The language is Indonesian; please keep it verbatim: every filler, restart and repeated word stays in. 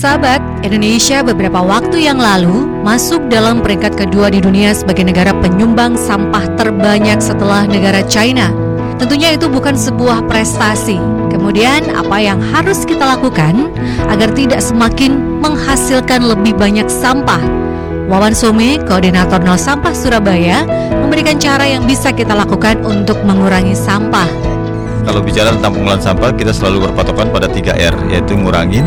sahabat, Indonesia beberapa waktu yang lalu masuk dalam peringkat kedua di dunia sebagai negara penyumbang sampah terbanyak setelah negara China. Tentunya itu bukan sebuah prestasi. Kemudian apa yang harus kita lakukan agar tidak semakin menghasilkan lebih banyak sampah? Wawan Some, Koordinator Nol Sampah Surabaya, memberikan cara yang bisa kita lakukan untuk mengurangi sampah. Kalau bicara tentang pengolahan sampah, kita selalu berpatokan pada tiga R, yaitu ngurangin,